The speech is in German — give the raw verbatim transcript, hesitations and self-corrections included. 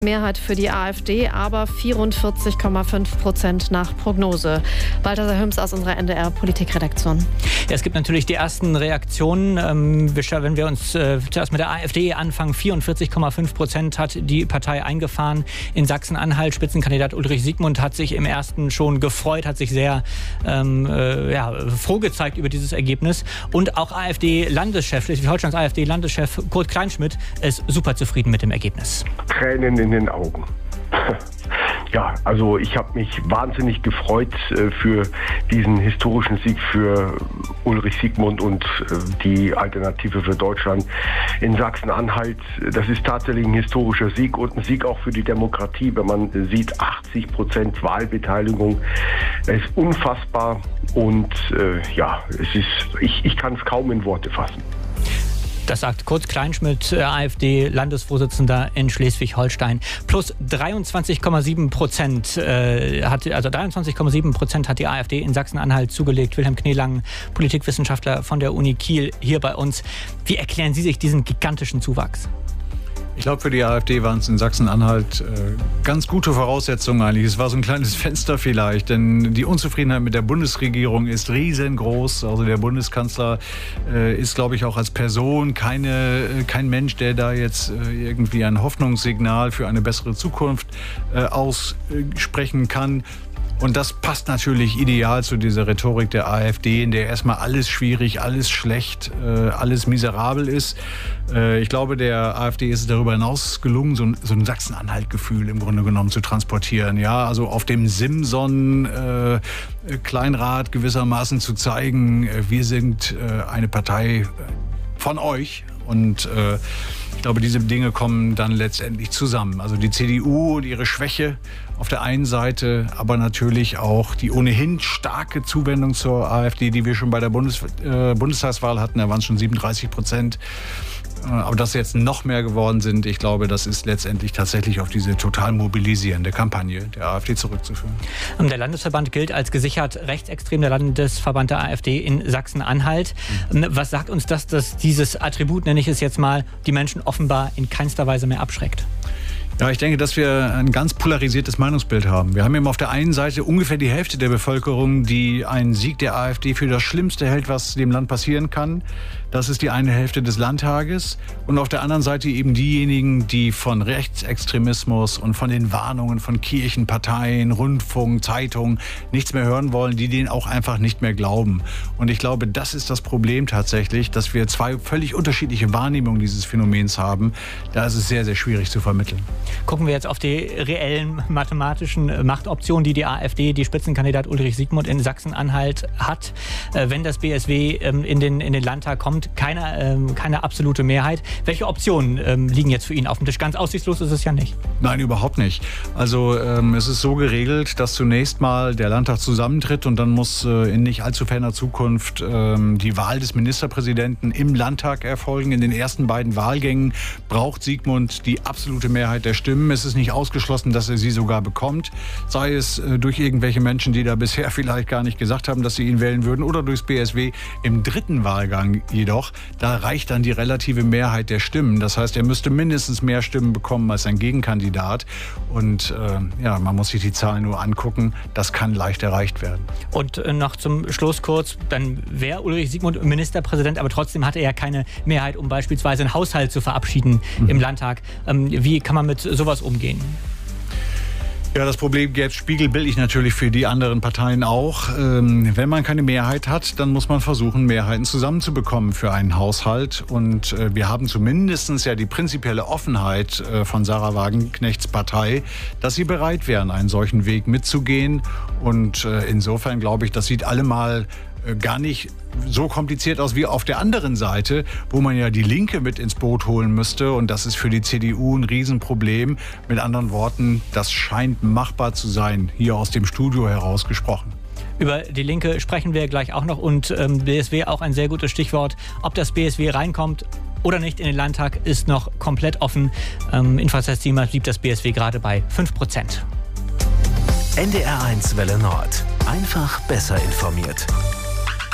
Mehrheit für die AfD, aber vierundvierzig Komma fünf Prozent nach Prognose. Balthasar Hüms aus unserer N D R-Politikredaktion. Ja, es gibt natürlich die ersten Reaktionen. Ähm, wenn wir uns äh, zuerst mit der AfD anfangen, vierundvierzig Komma fünf Prozent hat die Partei eingefahren in Sachsen-Anhalt. Spitzenkandidat Ulrich Siegmund hat sich im ersten schon gefreut, hat sich sehr ähm, äh, ja, froh gezeigt über dieses Ergebnis. Und auch AfD-Landeschef, Schleswig-Holsteins AfD-Landeschef Kurt Kleinschmidt ist super zufrieden mit dem Ergebnis. Tränen in den Augen. Ja, also ich habe mich wahnsinnig gefreut äh, für diesen historischen Sieg für Ulrich Siegmund und äh, die Alternative für Deutschland in Sachsen-Anhalt. Das ist tatsächlich ein historischer Sieg und ein Sieg auch für die Demokratie, wenn man sieht, achtzig Prozent Wahlbeteiligung. Es ist unfassbar und äh, ja, es ist, ich, ich kann es kaum in Worte fassen. Das sagt Kurt Kleinschmidt, AfD-Landesvorsitzender in Schleswig-Holstein. Plus dreiundzwanzig Komma sieben Prozent äh, hat, also dreiundzwanzig Komma sieben Prozent hat die AfD in Sachsen-Anhalt zugelegt. Wilhelm Kneelang, Politikwissenschaftler von der Uni Kiel, hier bei uns. Wie erklären Sie sich diesen gigantischen Zuwachs? Ich glaube, für die AfD waren es in Sachsen-Anhalt äh, ganz gute Voraussetzungen eigentlich. Es war so ein kleines Fenster vielleicht, denn die Unzufriedenheit mit der Bundesregierung ist riesengroß. Also der Bundeskanzler äh, ist, glaube ich, auch als Person keine, äh, kein Mensch, der da jetzt äh, irgendwie ein Hoffnungssignal für eine bessere Zukunft äh, aussprechen kann. Und das passt natürlich ideal zu dieser Rhetorik der AfD, in der erstmal alles schwierig, alles schlecht, äh, alles miserabel ist. Äh, ich glaube, der AfD ist es darüber hinaus gelungen, so ein, so ein Sachsen-Anhalt-Gefühl im Grunde genommen zu transportieren. Ja, also auf dem Simson-Kleinrad äh, gewissermaßen zu zeigen, äh, wir sind äh, eine Partei von euch. Und äh, ich glaube, diese Dinge kommen dann letztendlich zusammen. Also die C D U und ihre Schwäche auf der einen Seite, aber natürlich auch die ohnehin starke Zuwendung zur AfD, die wir schon bei der Bundes äh, Bundestagswahl hatten. Da waren es schon siebenunddreißig Prozent. Aber dass jetzt noch mehr geworden sind, ich glaube, das ist letztendlich tatsächlich auf diese total mobilisierende Kampagne der AfD zurückzuführen. Der Landesverband gilt als gesichert rechtsextrem, der Landesverband der AfD in Sachsen-Anhalt. Mhm. Was sagt uns das, dass dieses Attribut, nenne ich es jetzt mal, die Menschen offenbar in keinster Weise mehr abschreckt? Ja, ich denke, dass wir ein ganz polarisiertes Meinungsbild haben. Wir haben eben auf der einen Seite ungefähr die Hälfte der Bevölkerung, die einen Sieg der AfD für das Schlimmste hält, was dem Land passieren kann. Das ist die eine Hälfte des Landtages. Und auf der anderen Seite eben diejenigen, die von Rechtsextremismus und von den Warnungen von Kirchen, Parteien, Rundfunk, Zeitungen nichts mehr hören wollen, die denen auch einfach nicht mehr glauben. Und ich glaube, das ist das Problem tatsächlich, dass wir zwei völlig unterschiedliche Wahrnehmungen dieses Phänomens haben. Da ist es sehr, sehr schwierig zu vermitteln. Gucken wir jetzt auf die reellen mathematischen Machtoptionen, die die AfD, die Spitzenkandidat Ulrich Siegmund in Sachsen-Anhalt hat. Wenn das B S W in den, in den Landtag kommt, keine, keine absolute Mehrheit. Welche Optionen liegen jetzt für ihn auf dem Tisch? Ganz aussichtslos ist es ja nicht. Nein, überhaupt nicht. Also ähm, es ist so geregelt, dass zunächst mal der Landtag zusammentritt und dann muss äh, in nicht allzu ferner Zukunft ähm, die Wahl des Ministerpräsidenten im Landtag erfolgen. In den ersten beiden Wahlgängen braucht Siegmund die absolute Mehrheit der Stimmen. Es ist nicht ausgeschlossen, dass er sie sogar bekommt. Sei es äh, durch irgendwelche Menschen, die da bisher vielleicht gar nicht gesagt haben, dass sie ihn wählen würden, oder durchs B S W. Im dritten Wahlgang jedoch, da reicht dann die relative Mehrheit der Stimmen. Das heißt, er müsste mindestens mehr Stimmen bekommen als sein Gegenkandidat. Und äh, ja, man muss sich die Zahlen nur angucken. Das kann leicht erreicht werden. Und äh, noch zum Schluss kurz, dann wäre Ulrich Siegmund Ministerpräsident, aber trotzdem hat er ja keine Mehrheit, um beispielsweise einen Haushalt zu verabschieden mhm. im Landtag. Ähm, wie kann man mit sowas umgehen? Ja, das Problem jetzt spiegelbild ich natürlich für die anderen Parteien auch. Ähm, wenn man keine Mehrheit hat, dann muss man versuchen, Mehrheiten zusammenzubekommen für einen Haushalt. Und äh, wir haben zumindest ja die prinzipielle Offenheit äh, von Sarah Wagenknechts Partei, dass sie bereit wären, einen solchen Weg mitzugehen. Und äh, insofern glaube ich, das sieht allemal äh, gar nicht so kompliziert aus wie auf der anderen Seite, wo man ja die Linke mit ins Boot holen müsste. Und das ist für die C D U ein Riesenproblem. Mit anderen Worten, das scheint machbar zu sein, hier aus dem Studio heraus gesprochen. Über die Linke sprechen wir gleich auch noch. Und ähm, B S W auch ein sehr gutes Stichwort. Ob das B S W reinkommt oder nicht in den Landtag, ist noch komplett offen. Ähm, Infrastruktur blieb das B S W gerade bei fünf Prozent. N D R eins Welle Nord. Einfach besser informiert.